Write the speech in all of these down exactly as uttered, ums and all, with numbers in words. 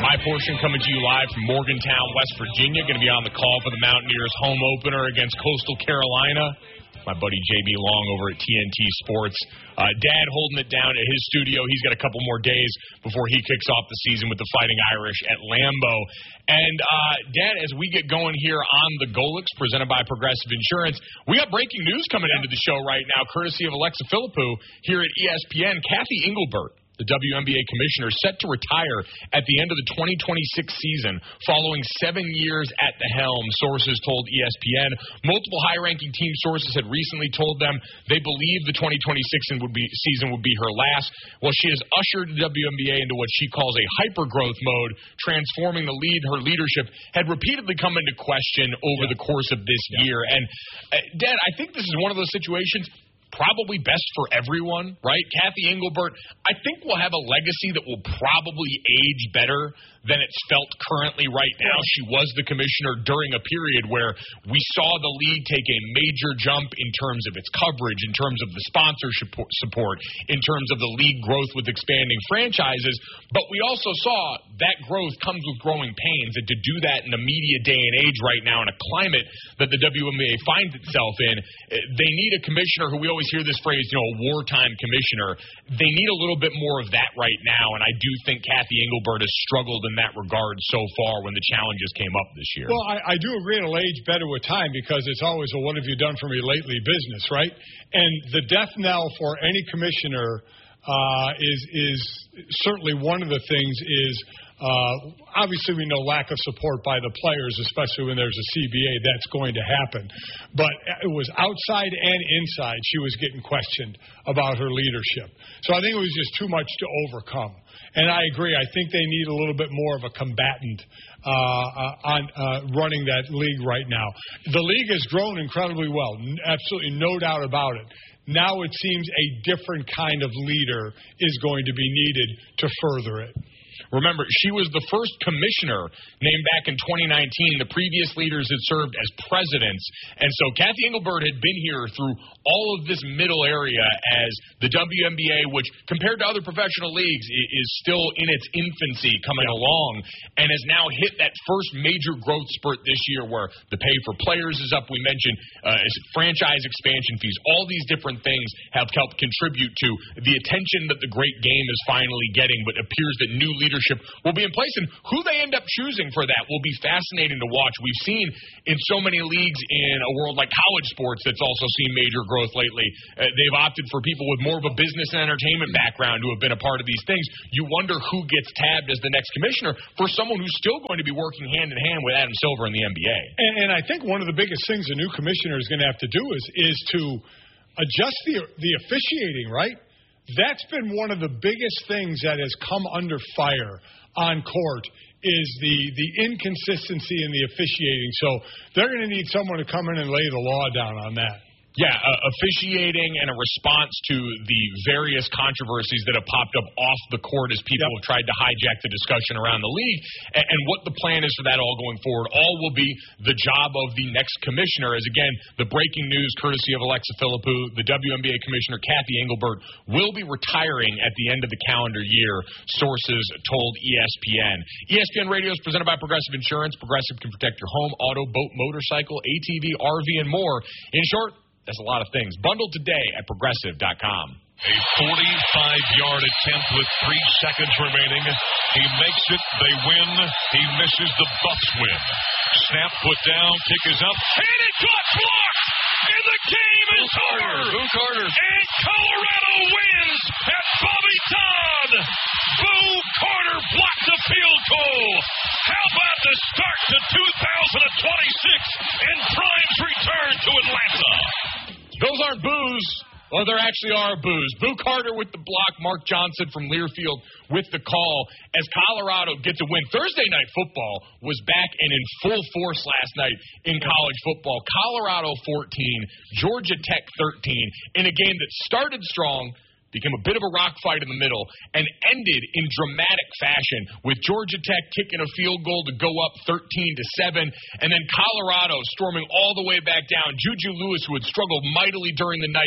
My Portion coming to you live from Morgantown, West Virginia. Going to be on the call for the Mountaineers' home opener against Coastal Carolina. My buddy J B Long over at T N T Sports. Uh, Dad holding it down at his studio. He's got a couple more days before he kicks off the season with the Fighting Irish at Lambeau. And, uh, Dad, as we get going here on the Golix, presented by Progressive Insurance, we got breaking news coming into the show right now, courtesy of Alexa Philippou here at E S P N. Kathy Engelbert, the W N B A commissioner, set to retire at the end of the twenty twenty-six season following seven years at the helm, sources told E S P N. Multiple high-ranking team sources had recently told them they believe the twenty twenty-six season would be, season would be her last. Well, she has ushered the W N B A into what she calls a hyper-growth mode, transforming the lead. Her leadership had repeatedly come into question over yeah. the course of this yeah. year. And, uh, Dad, I think this is one of those situations probably best for everyone, right? Kathy Engelbert, I think will have a legacy that will probably age better than it's felt currently right now. She was the commissioner during a period where we saw the league take a major jump in terms of its coverage, in terms of the sponsorship support, in terms of the league growth with expanding franchises. But we also saw that growth comes with growing pains, and to do that in a media day and age right now in a climate that the W N B A finds itself in, they need a commissioner who, we always hear this phrase, you know, a wartime commissioner. They need a little bit more of that right now, and I do think Kathy Engelbert has struggled in that regard so far when the challenges came up this year. Well, I, I do agree it'll age better with time, because it's always a what have you done for me lately business, right? And the death knell for any commissioner uh, is is certainly one of the things is Uh, obviously, we know lack of support by the players, especially when there's a C B A. That's going to happen. But it was outside and inside. She was getting questioned about her leadership. So I think it was just too much to overcome. And I agree. I think they need a little bit more of a combatant uh, uh, on uh, running that league right now. The league has grown incredibly well. Absolutely no doubt about it. Now it seems a different kind of leader is going to be needed to further it. Remember, she was the first commissioner named back in twenty nineteen. The previous leaders had served as presidents. And so Kathy Engelbert had been here through all of this middle area as the W N B A, which compared to other professional leagues is still in its infancy coming along, and has now hit that first major growth spurt this year where the pay for players is up. We mentioned uh, franchise expansion fees. All these different things have helped contribute to the attention that the great game is finally getting, but it appears that new leadership will be in place, and who they end up choosing for that will be fascinating to watch. We've seen in so many leagues in a world like college sports that's also seen major growth lately. Uh, they've opted for people with more of a business and entertainment background who have been a part of these things. You wonder who gets tabbed as the next commissioner for someone who's still going to be working hand in hand with Adam Silver in the N B A. And, and I think one of the biggest things a new commissioner is going to have to do is is to adjust the the officiating, right? That's been one of the biggest things that has come under fire on court is the, the inconsistency in the officiating. So they're going to need someone to come in and lay the law down on that. Yeah, uh, officiating and a response to the various controversies that have popped up off the court as people yep. have tried to hijack the discussion around the league, and, and what the plan is for that all going forward. All will be the job of the next commissioner. As again, the breaking news courtesy of Alexa Philippou, the W N B A commissioner Kathy Engelbert will be retiring at the end of the calendar year, sources told E S P N. E S P N Radio is presented by Progressive Insurance. Progressive can protect your home, auto, boat, motorcycle, A T V, R V, and more. In short, that's a lot of things. Bundled today at Progressive dot com. A forty-five-yard attempt with three seconds remaining. He makes it. They win. He misses. The Bucks win. Snap put down. Kick is up. And it got blocked. And the game is over. Boo Carter. And Colorado wins at Bobby Todd. Boo Carter blocked the field goal. How about the start to two thousand twenty-six and Prime's return to Atlanta? Those aren't boos. Well, there actually are boos. Boo Carter with the block. Mark Johnson from Learfield with the call as Colorado gets a win. Thursday Night Football was back and in full force last night in college football. Colorado fourteen, Georgia Tech thirteen, in a game that started strong, became a bit of a rock fight in the middle, and ended in dramatic fashion with Georgia Tech kicking a field goal to go up thirteen to seven, and then Colorado storming all the way back down. Juju Lewis, who had struggled mightily during the night,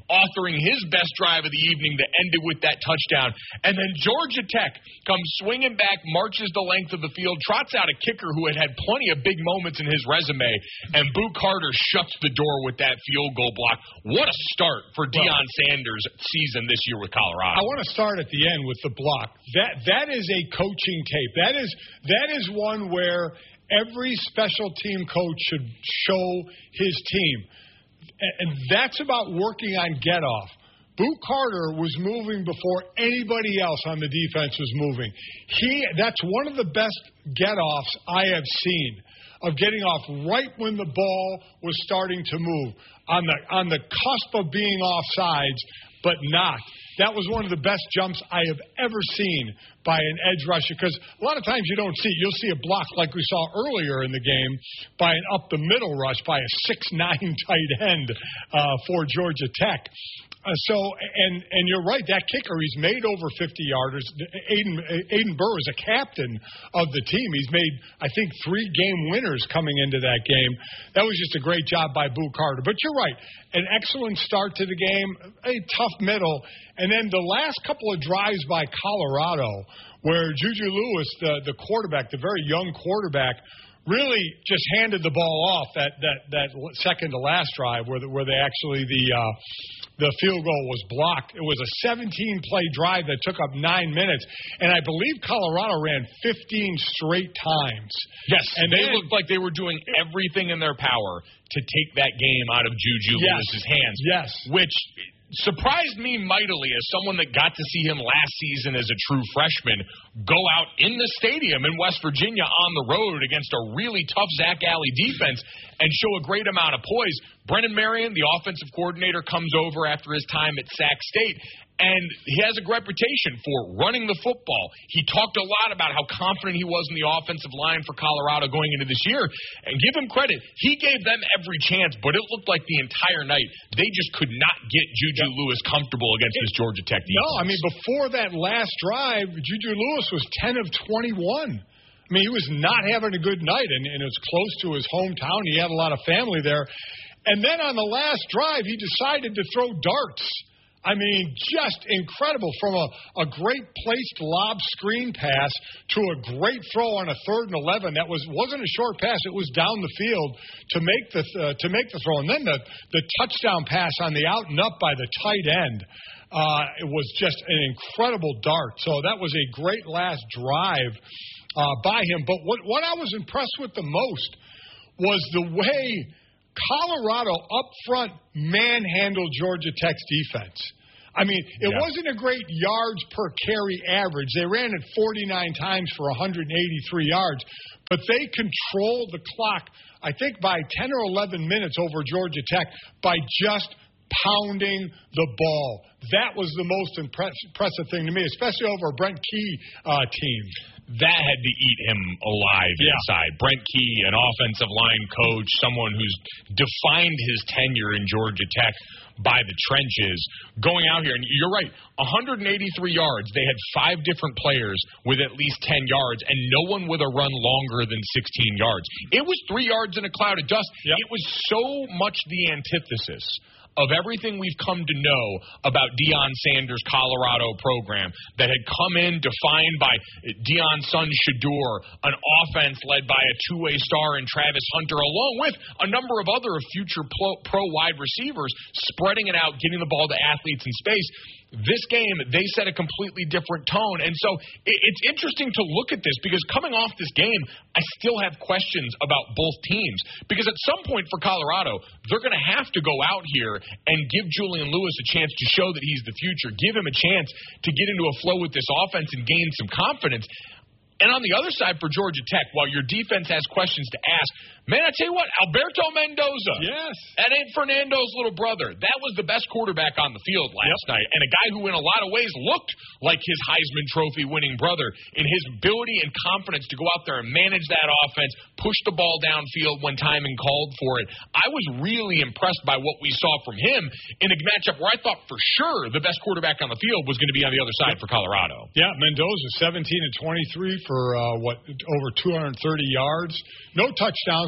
authoring his best drive of the evening to end it with that touchdown. And then Georgia Tech comes swinging back, marches the length of the field, trots out a kicker who had had plenty of big moments in his resume, and Boo Carter shuts the door with that field goal block. What a start for Deion well, Sanders' season this year with Colorado. I want to start at the end with the block. That that is a coaching tape. That is that is one where every special team coach should show his team. And that's about working on get-off. Boo Carter was moving before anybody else on the defense was moving. He that's one of the best get-offs I have seen, of getting off right when the ball was starting to move, on the on the cusp of being offsides, but not. That was one of the best jumps I have ever seen by an edge rusher, because a lot of times you don't see, you'll see a block like we saw earlier in the game by an up-the-middle rush by a six nine tight end uh, for Georgia Tech. Uh, so, and and you're right, that kicker, he's made over fifty-yarders. Aiden, Aiden Burr is a captain of the team. He's made, I think, three game winners coming into that game. That was just a great job by Boo Carter. But you're right, an excellent start to the game, a tough middle, and then the last couple of drives by Colorado, where Juju Lewis, the, the quarterback, the very young quarterback, really just handed the ball off that that, that second to last drive where the, where they actually the uh, the field goal was blocked. It was a seventeen play drive that took up nine minutes, and I believe Colorado ran fifteen straight times. Yes, and they then, looked like they were doing everything in their power to take that game out of Juju yes, Lewis's hands. Yes, which surprised me mightily as someone that got to see him last season as a true freshman go out in the stadium in West Virginia on the road against a really tough Zach Alley defense and show a great amount of poise. Brennan Marion, the offensive coordinator, comes over after his time at Sac State, and he has a reputation for running the football. He talked a lot about how confident he was in the offensive line for Colorado going into this year. And give him credit, he gave them every chance, but it looked like the entire night they just could not get Juju yep. Lewis comfortable against this Georgia Tech defense. No, I mean, before that last drive, Juju Lewis was ten of twenty-one. I mean, he was not having a good night, and, and it was close to his hometown. He had a lot of family there. And then on the last drive, he decided to throw darts. I mean, just incredible, from a, a great placed lob screen pass to a great throw on a third and eleven. That was wasn't a short pass; it was down the field to make the uh, to make the throw, and then the the touchdown pass on the out and up by the tight end. Uh, it was just an incredible dart. So that was a great last drive uh, by him. But what what I was impressed with the most was the way Colorado up front manhandled Georgia Tech's defense. I mean, it yeah. wasn't a great yards per carry average. They ran it forty-nine times for one hundred eighty-three yards, but they controlled the clock, I think, by ten or eleven minutes over Georgia Tech by just pounding the ball. That was the most impress- impressive thing to me, especially over a Brent Key uh, team. That had to eat him alive yeah. inside. Brent Key, an offensive line coach, someone who's defined his tenure in Georgia Tech by the trenches, going out here, and you're right, one hundred eighty-three yards. They had five different players with at least ten yards, and no one with a run longer than sixteen yards. It was three yards in a cloud of dust. Yep. It was so much the antithesis of everything we've come to know about Deion Sanders' Colorado program that had come in defined by Deion's son Shedeur, an offense led by a two-way star in Travis Hunter, along with a number of other future pro, pro wide receivers, spreading it out, getting the ball to athletes in space. This game, they set a completely different tone. And so it, it's interesting to look at this, because coming off this game, I still have questions about both teams. Because at some point for Colorado, they're going to have to go out here and give Julian Lewis a chance to show that he's the future, give him a chance to get into a flow with this offense and gain some confidence. And on the other side for Georgia Tech, while your defense has questions to ask, man, I tell you what, Alberto Mendoza. Yes. That ain't Fernando's little brother. That was the best quarterback on the field last yep. night, and a guy who in a lot of ways looked like his Heisman Trophy winning brother in his ability and confidence to go out there and manage that offense, push the ball downfield when timing called for it. I was really impressed by what we saw from him in a matchup where I thought for sure the best quarterback on the field was going to be on the other side for Colorado. Yeah, Mendoza, seventeen and twenty-three for, uh, what, over two hundred thirty yards. No touchdowns, but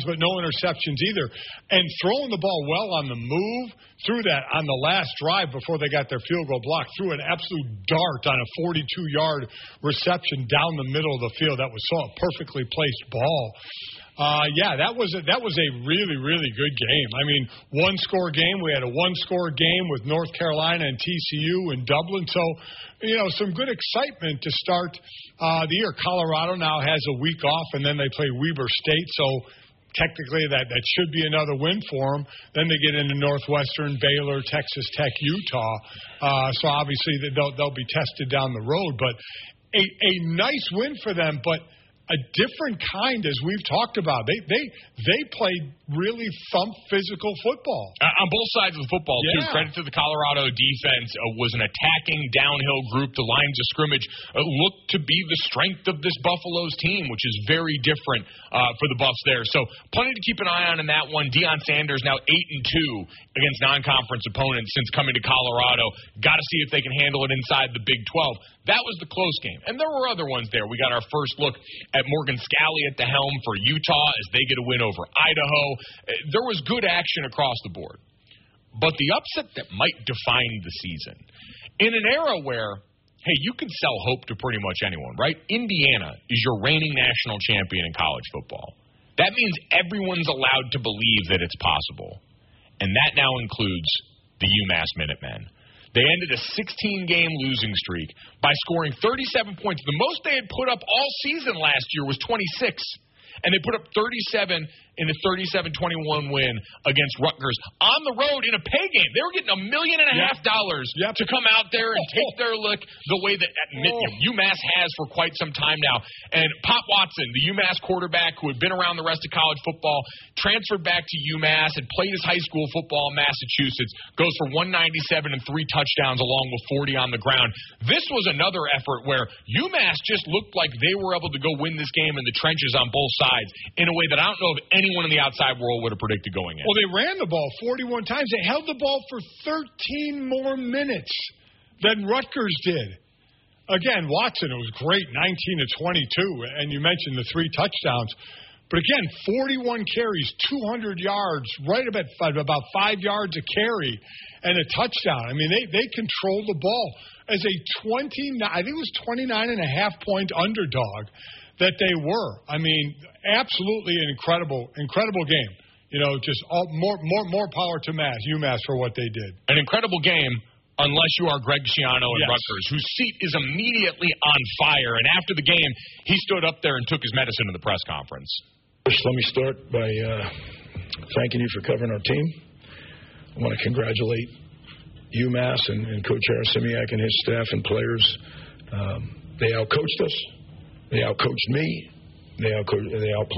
but no interceptions either. And throwing the ball well on the move, threw that on the last drive before they got their field goal block, threw an absolute dart on a forty-two-yard reception down the middle of the field. That was so a perfectly placed ball. Uh, yeah, that was a, that was a really, really good game. I mean, one-score game. We had a one-score game with North Carolina and T C U in Dublin. So, you know, some good excitement to start uh, the year. Colorado now has a week off, and then they play Weber State. So, technically, that, that should be another win for them. Then they get into Northwestern, Baylor, Texas Tech, Utah. Uh, so, obviously, they'll, they'll be tested down the road. But a, a nice win for them, but a different kind, as we've talked about. They they they played really thump physical football. Uh, on both sides of the football, yeah. too. Credit to the Colorado defense. Uh, was an attacking downhill group. The lines of scrimmage uh, looked to be the strength of this Buffalo's team, which is very different uh, for the Buffs there. So plenty to keep an eye on in that one. Deion Sanders now eight and two against non-conference opponents since coming to Colorado. Got to see if they can handle it inside the Big twelve. That was the close game. And there were other ones there. We got our first look at Morgan Scalley at the helm for Utah as they get a win over Idaho. There was good action across the board. But the upset that might define the season, in an era where, hey, you can sell hope to pretty much anyone, right? Indiana is your reigning national champion in college football. That means everyone's allowed to believe that it's possible. And that now includes the UMass Minutemen. They ended a sixteen-game losing streak by scoring thirty-seven points. The most they had put up all season last year was twenty-six. And they put up thirty-seven in a thirty-seven twenty-one win against Rutgers on the road in a pay game. They were getting a million and a yep. half dollars yep. to come out there and take their look the way that oh. UMass has for quite some time now. And Pop Watson, the UMass quarterback who had been around the rest of college football, transferred back to UMass and played his high school football in Massachusetts, goes for one ninety-seven and three touchdowns along with forty on the ground. This was another effort where UMass just looked like they were able to go win this game in the trenches on both sides in a way that I don't know if anyone in the outside world would have predicted going in. Well, they ran the ball forty-one times. They held the ball for thirteen more minutes than Rutgers did. Again, Watson, it was great, nineteen to twenty-two, and you mentioned the three touchdowns. But again, forty-one carries, two hundred yards, right about five, about five yards a carry, and a touchdown. I mean, they, they controlled the ball as a twenty, I think it was twenty-nine and a half point underdog that they were. I mean, absolutely an incredible, incredible game. You know, just all, more, more, more power to Mass, UMass for what they did. An incredible game, unless you are Greg Schiano and yes. Rutgers, whose seat is immediately on fire. And after the game, he stood up there and took his medicine in the press conference. First, let me start by uh, thanking you for covering our team. I want to congratulate UMass and, and Coach Arasimiak and his staff and players. Um, they outcoached us. They outcoached me. They outcoached, they outplayed